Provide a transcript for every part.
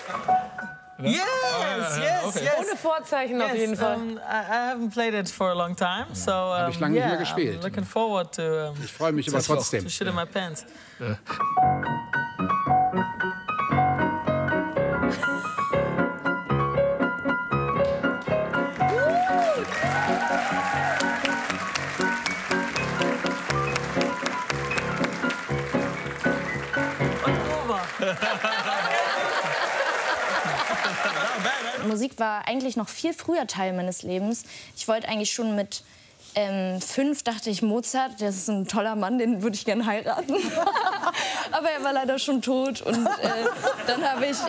Yes, yes. Ohne Vorzeichen auf jeden Fall. I haven't played it for a long time, so Habe ich lange nicht mehr gespielt. I'm looking forward to. Ich freue mich aber trotzdem. To shit in my pants. Musik war eigentlich noch viel früher Teil meines Lebens. Ich wollte eigentlich schon mit 5, dachte ich, Mozart, das ist ein toller Mann, den würde ich gerne heiraten. Aber er war leider schon tot und dann habe ich,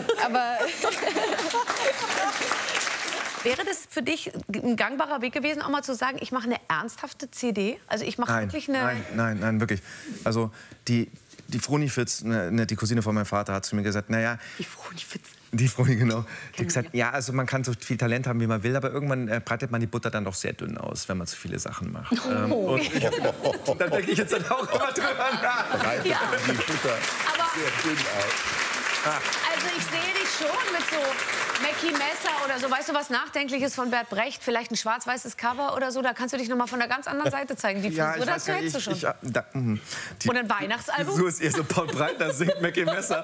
Wäre das für dich ein gangbarer Weg gewesen, auch mal zu sagen, ich mache eine ernsthafte CD? Also ich mache wirklich eine... Nein, wirklich. Also die Froni Fitz, die Cousine von meinem Vater, hat zu mir gesagt, naja... Die Froni Fitz. Die Froni, genau. Die hat gesagt, ja, also man kann so viel Talent haben, wie man will, aber irgendwann breitet man die Butter dann doch sehr dünn aus, wenn man zu viele Sachen macht. Und da denke ich jetzt dann auch immer drüber nach. Breitet Ja. die Butter Aber sehr dünn aus. also ich sehe dich schon mit so Mackie Messer oder so, weißt du, was Nachdenkliches von Bert Brecht, vielleicht ein schwarz-weißes Cover oder so, da kannst du dich noch mal von der ganz anderen Seite zeigen. Die Frisur, das hättest du schon. Und ein Weihnachtsalbum? So ist eher so Paul Breitner singt Mackie Messer.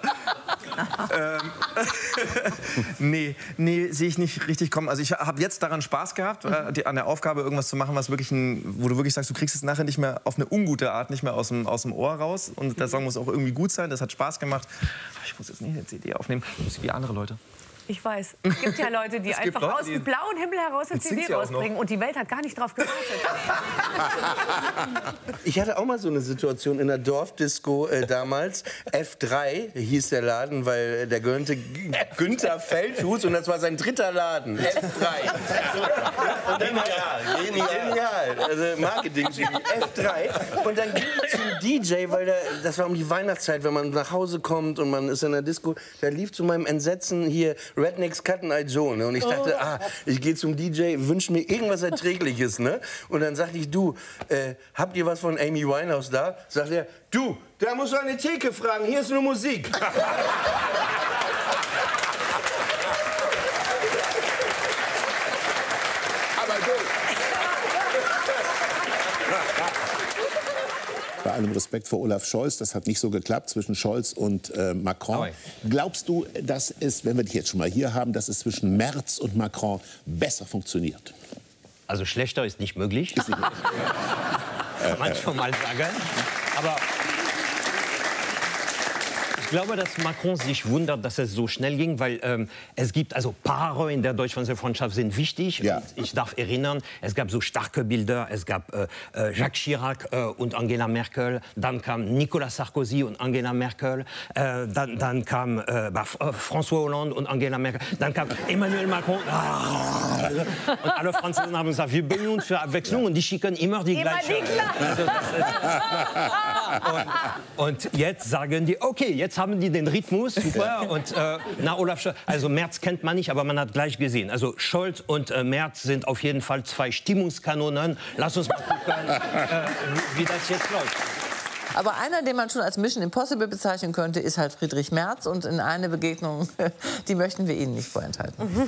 Nee, sehe ich nicht richtig kommen. Also ich habe jetzt daran Spaß gehabt, an der Aufgabe irgendwas zu machen, was wirklich wo du wirklich sagst, du kriegst es nachher nicht mehr auf eine ungute Art, nicht mehr aus dem Ohr raus. Und der Song muss auch irgendwie gut sein, das hat Spaß gemacht. Aber ich muss jetzt nicht eine CD aufnehmen, das ist wie andere Leute. Ich weiß. Es gibt ja Leute, die einfach Leute, aus dem blauen Himmel heraus eine CD rausbringen. Und die Welt hat gar nicht drauf gewartet. Ich hatte auch mal so eine Situation in der Dorfdisco damals. F3 hieß der Laden, weil der gehörte Günther Feldhus und das war sein dritter Laden. F3. Und dann, genial. Also Marketing F3. Und dann ging ich zum DJ, weil das war um die Weihnachtszeit, wenn man nach Hause kommt und man ist in der Disco. Da lief zu meinem Entsetzen hier Rednecks Cut Eye Joe. Ne? Und ich dachte, ich gehe zum DJ, wünsche mir irgendwas Erträgliches. Ne? Und dann sagte ich, du, habt ihr was von Amy Winehouse da? Sagt er, du, da musst du eine Theke fragen, hier ist nur Musik. Aber gut. Bei allem Respekt vor Olaf Scholz, das hat nicht so geklappt zwischen Scholz und Macron. Glaubst du, dass es, wenn wir dich jetzt schon mal hier haben, dass es zwischen Merz und Macron besser funktioniert? Also schlechter ist nicht möglich. Kann man schon mal sagen. Aber ich glaube, dass Macron sich wundert, dass es so schnell ging, weil es gibt, also Paare in der deutsch-französischen Freundschaft sind wichtig. Ja. Und ich darf erinnern, es gab so starke Bilder, es gab Jacques Chirac und Angela Merkel, dann kam Nicolas Sarkozy und Angela Merkel, dann kam François Hollande und Angela Merkel, dann kam Emmanuel Macron. Und alle Franzosen haben gesagt, wir bringen uns für Abwechslung und die schicken immer die gleiche. Und jetzt sagen die, okay, jetzt haben die den Rhythmus, super. Und Olaf Scholz, also Merz kennt man nicht, aber man hat gleich gesehen. Also Scholz und Merz sind auf jeden Fall zwei Stimmungskanonen. Lass uns mal gucken, wie das jetzt läuft. Aber einer, den man schon als Mission Impossible bezeichnen könnte, ist halt Friedrich Merz. Und in eine Begegnung, die möchten wir Ihnen nicht vorenthalten.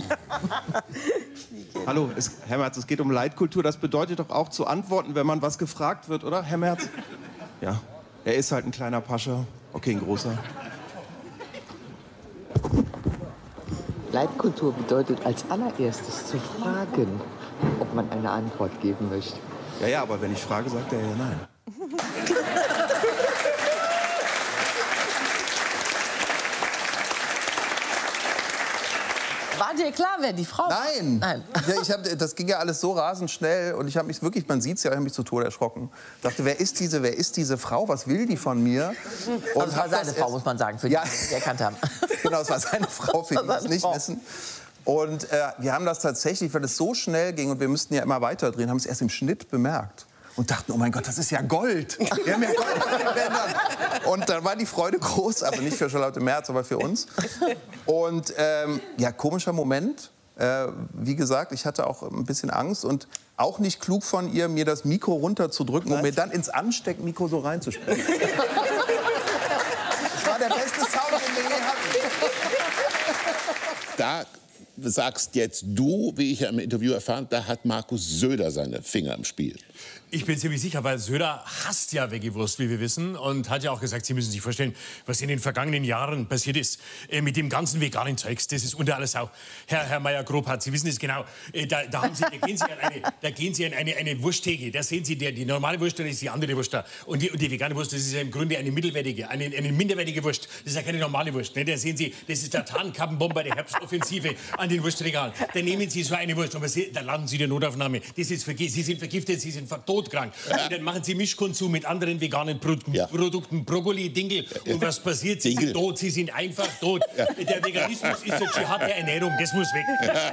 Hallo, Herr Merz, es geht um Leitkultur. Das bedeutet doch auch zu antworten, wenn man was gefragt wird, oder, Herr Merz? Ja, er ist halt ein kleiner Pascha. Okay, ein großer. Leitkultur bedeutet als allererstes zu fragen, ob man eine Antwort geben möchte. Ja, aber wenn ich frage, sagt er ja nein. War dir klar, wer die Frau war? Nein. Ja, das ging ja alles so rasend schnell und ich habe mich wirklich, man sieht es ja, ich habe mich zu Tode erschrocken. Ich dachte, wer ist diese Frau? Was will die von mir? Und also es war seine Frau, muss man sagen, für die, die erkannt haben. Genau, es war seine Frau, für die es nicht wissen. Und wir haben das tatsächlich, weil es so schnell ging und wir müssten ja immer weiter drehen, haben es erst im Schnitt bemerkt. Und dachten, oh mein Gott, das ist ja Gold. Wir haben ja Gold auf den Bändern. Und dann war die Freude groß, aber nicht für Charlotte Merz, aber für uns. Und ja, komischer Moment. Wie gesagt, ich hatte auch ein bisschen Angst und auch nicht klug von ihr, mir das Mikro runterzudrücken und mir dann ins Ansteckmikro so reinzusprechen. Das war der beste Sound, den wir je hatten. da sagst jetzt du, wie ich ja im Interview erfahren, da hat Markus Söder seine Finger im Spiel. Ich bin ziemlich sicher, weil Söder hasst ja Veggie-Wurst, wie wir wissen, und hat ja auch gesagt, Sie müssen sich vorstellen, was in den vergangenen Jahren passiert ist mit dem ganzen veganen Zeugs. Das ist unter aller Sau. Herr Meyer-Grobhardt, Sie wissen es genau. Da gehen Sie an eine Wursttheke. Da sehen Sie die normale Wurst, dann ist die andere Wurst da. Und die vegane Wurst, das ist ja im Grunde eine mittelwertige, eine minderwertige Wurst. Das ist ja keine normale Wurst. Ne? Da sehen Sie, das ist der Tarnkappenbomber der Herbstoffensive an den Wurstregalen. Da nehmen Sie so eine Wurst, aber da landen Sie in der Notaufnahme. Das ist Sie sind vergiftet, Sie sind todkrank. Und dann machen Sie Mischkonsum mit anderen veganen Produkten, Brokkoli, Dinkel. Und was passiert? Sie sind tot, Sie sind einfach tot. Der Veganismus ist so Dschihad der Ernährung, das muss weg.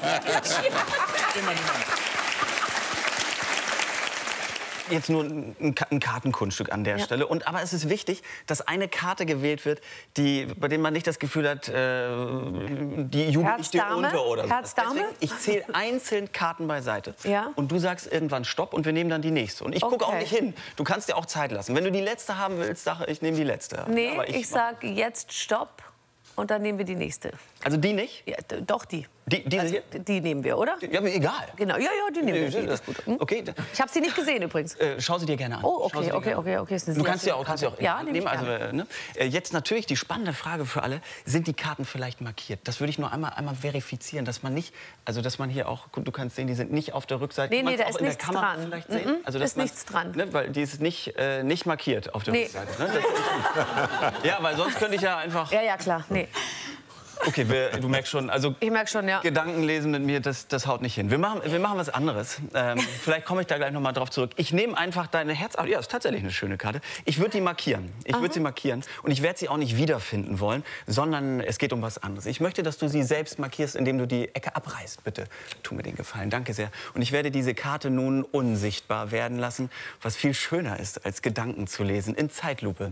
Jetzt nur ein Kartenkunststück an der Stelle. Aber es ist wichtig, dass eine Karte gewählt wird, bei der man nicht das Gefühl hat, die jubelt nicht dir unter oder so. Herz-Dame? Ich zähle einzeln Karten beiseite. Und du sagst irgendwann Stopp und wir nehmen dann die nächste. Und ich gucke auch nicht hin. Du kannst dir auch Zeit lassen. Wenn du die letzte haben willst, sag ich nehme die letzte. Nee, ich sag jetzt Stopp und dann nehmen wir die nächste. Also die nicht? Ja, doch die. Die nehmen wir, oder? Ja, aber egal. Genau, ja, die nehmen wir. Das ist gut. Okay. Ich habe sie nicht gesehen übrigens. Schau sie dir gerne an. Oh, okay. Du kannst sie auch nehmen. Also, ne? Jetzt natürlich die spannende Frage für alle: Sind die Karten vielleicht markiert? Das würde ich nur einmal verifizieren, dass man nicht, also dass man hier auch, du kannst sehen, die sind nicht auf der Rückseite. Nee, da ist nichts dran. Vielleicht sehen? Also, ist nichts dran. Ne, weil die ist nicht markiert auf der Rückseite. Ne? Ja, weil sonst könnte ich ja einfach. Ja, klar. Nee. Okay, du merkst schon, also ich merke schon, ja. Gedanken lesen mit mir, das haut nicht hin. Wir machen was anderes. Vielleicht komme ich da gleich noch mal drauf zurück. Ich nehme einfach deine Herz... Ja, ist tatsächlich eine schöne Karte. Ich würde die markieren. Und ich werde sie auch nicht wiederfinden wollen, sondern es geht um was anderes. Ich möchte, dass du sie selbst markierst, indem du die Ecke abreißt. Bitte, tu mir den Gefallen. Danke sehr. Und ich werde diese Karte nun unsichtbar werden lassen, was viel schöner ist, als Gedanken zu lesen in Zeitlupe.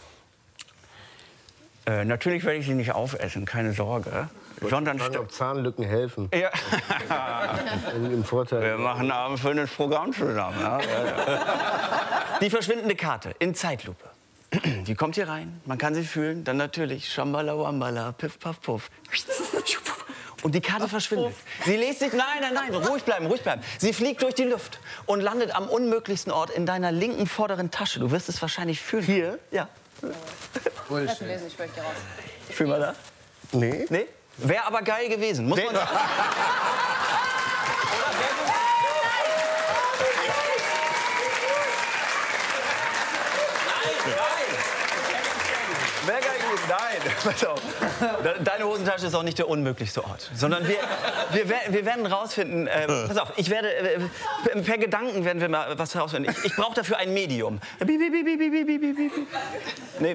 Natürlich werde ich sie nicht aufessen, keine Sorge. Sondern ob Zahnlücken helfen. Ja. Im Vorteil. Wir machen abends für ein Programm zusammen. Ja? Die verschwindende Karte in Zeitlupe. Die kommt hier rein, man kann sie fühlen. Dann natürlich Shambhala Wambhala, Piff Puff Puff. Und die Karte verschwindet. Sie lässt sich... Nein, ruhig bleiben. Sie fliegt durch die Luft und landet am unmöglichsten Ort in deiner linken vorderen Tasche. Du wirst es wahrscheinlich fühlen. Hier? Ja. Lass lesen, ich möchte raus. Fühl mal da. Nee. Wäre aber geil gewesen. Muss man sagen. Nein, pass auf. Deine Hosentasche ist auch nicht der unmöglichste Ort. Sondern wir werden rausfinden, pass auf, per Gedanken werden wir mal was herausfinden. Ich brauche dafür ein Medium. Nee,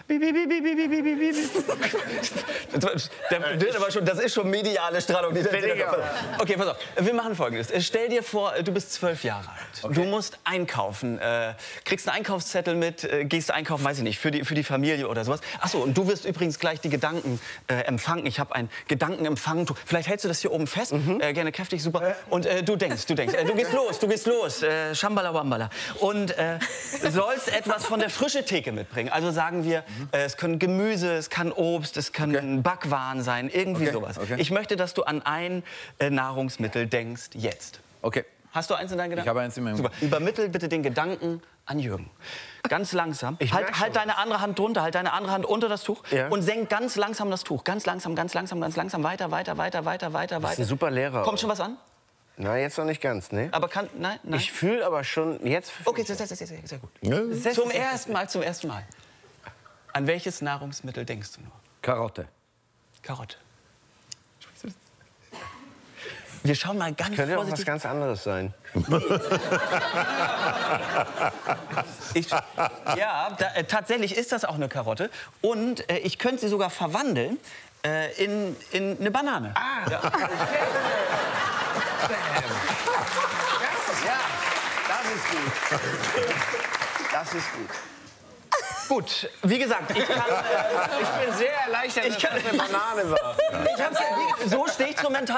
das ist schon mediale Strahlung. Okay, pass auf, wir machen Folgendes. Stell dir vor, du bist 12 Jahre alt. Okay. Du musst einkaufen, kriegst einen Einkaufszettel mit, gehst einkaufen, weiß ich nicht, für die Familie oder sowas. Achso, und du wirst übrigens gleich die Gedanken empfangen. Ich habe ein Gedankenempfang. Vielleicht hältst du das hier oben fest. Gerne kräftig, super. Und du denkst. Du gehst los. Shambhala Wambhala. Und sollst etwas von der frischen Theke mitbringen. Also sagen wir, es können Gemüse, es kann Obst, es kann Backwaren sein. Irgendwie sowas. Okay. Ich möchte, dass du an ein Nahrungsmittel denkst jetzt. Okay. Hast du eins in deinen Gedanken? Ich habe eins in meinem Gedanken. Super. Übermittel bitte den Gedanken an Jürgen. Ganz langsam. Halt deine andere Hand drunter, halt deine andere Hand unter das Tuch und senk ganz langsam das Tuch. Ganz langsam. Weiter. Das ist ein super Lehrer. Kommt schon was an? Na, jetzt noch nicht ganz, ne? Aber nein. Ich fühle aber schon jetzt... Okay, sehr gut. Ja. Zum ersten Mal. An welches Nahrungsmittel denkst du nur? Karotte. Wir schauen mal ganz vorsichtig. Könnte auch was ganz anderes sein. Tatsächlich ist das auch eine Karotte. Und ich könnte sie sogar verwandeln in eine Banane. Ja. Das ist gut. Gut, wie gesagt, ich bin sehr erleichtert, dass das eine Banane war. So stehe ich zur mentalen